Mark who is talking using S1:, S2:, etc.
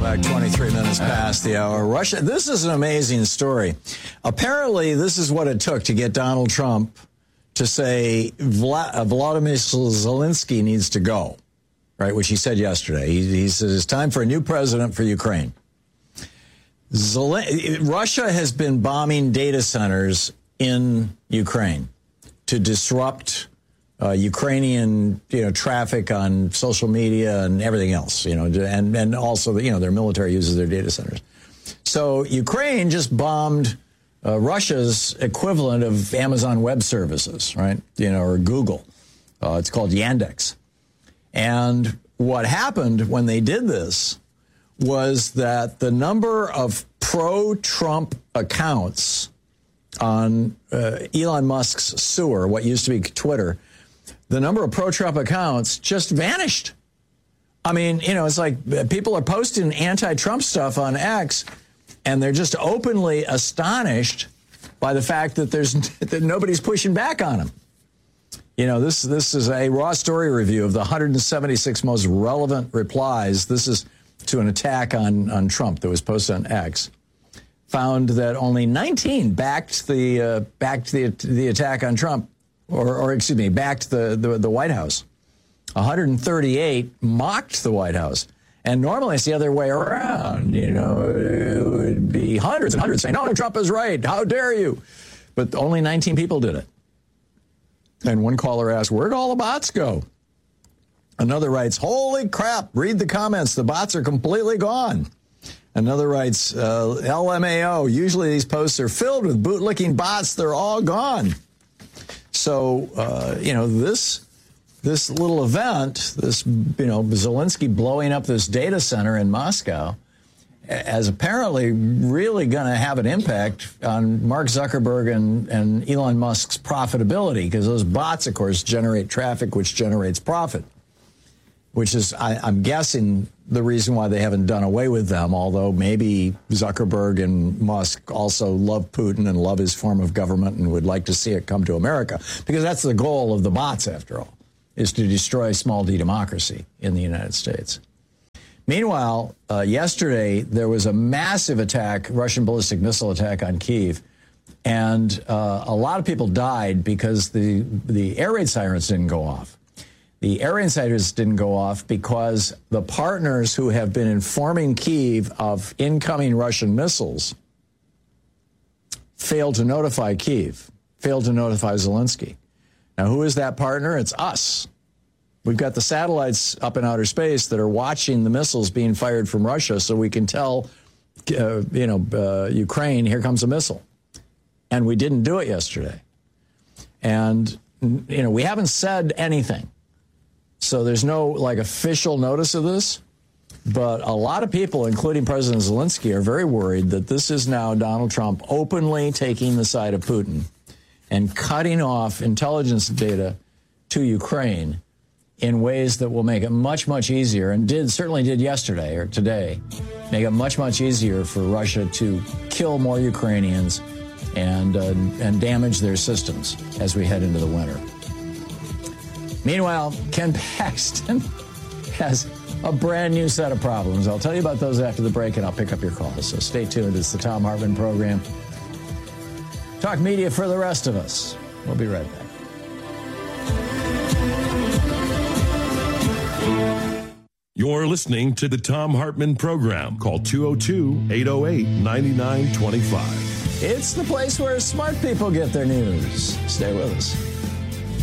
S1: back 23 minutes past the hour. Russia, this is an amazing story. Apparently, this is what it took to get Donald Trump to say Volodymyr Zelensky needs to go, right, which he said yesterday. He said it's time for a new president for Ukraine. Russia has been bombing data centers in Ukraine to disrupt Ukrainian, traffic on social media and everything else, and also, their military uses their data centers. So Ukraine just bombed Russia's equivalent of Amazon Web Services, right? Or Google. It's called Yandex. And what happened when they did this was that the number of pro-Trump accounts on Elon Musk's sewer, what used to be Twitter, the number of pro-Trump accounts just vanished. I mean, it's like people are posting anti-Trump stuff on X, and they're just openly astonished by the fact that that nobody's pushing back on them. This is a raw story review of the 176 most relevant replies. This is to an attack on Trump that was posted on X. Found that only 19 backed the attack on Trump. Or excuse me, backed the White House. 138 mocked the White House. And normally it's the other way around. It would be hundreds and hundreds saying, no, Trump is right. How dare you? But only 19 people did it. And one caller asked, where'd all the bots go? Another writes, holy crap, read the comments. The bots are completely gone. Another writes, LMAO, usually these posts are filled with bootlicking bots. They're all gone. So, this little event, this, Zelensky blowing up this data center in Moscow, is apparently really going to have an impact on Mark Zuckerberg and Elon Musk's profitability, because those bots, of course, generate traffic, which generates profit, which is, I'm guessing, the reason why they haven't done away with them, although maybe Zuckerberg and Musk also love Putin and love his form of government and would like to see it come to America, because that's the goal of the bots, after all, is to destroy small d democracy in the United States. Meanwhile, yesterday, there was a massive attack, Russian ballistic missile attack on Kyiv, and a lot of people died because the air raid sirens didn't go off. The air raid sirens didn't go off because the partners who have been informing Kyiv of incoming Russian missiles failed to notify Kyiv, failed to notify Zelensky. Now, who is that partner? It's us. We've got the satellites up in outer space that are watching the missiles being fired from Russia, so we can tell, Ukraine, here comes a missile. And we didn't do it yesterday. And, we haven't said anything. So there's no, official notice of this. But a lot of people, including President Zelensky, are very worried that this is now Donald Trump openly taking the side of Putin and cutting off intelligence data to Ukraine in ways that will make it much, much easier, and certainly did yesterday or today, make it much, much easier for Russia to kill more Ukrainians and damage their systems as we head into the winter. Meanwhile, Ken Paxton has a brand new set of problems. I'll tell you about those after the break, and I'll pick up your calls. So stay tuned. It's the Thom Hartmann Program. Talk media for the rest of us. We'll be right back.
S2: You're listening to the Thom Hartmann Program. Call 202-808-9925.
S1: It's the place where smart people get their news. Stay with us.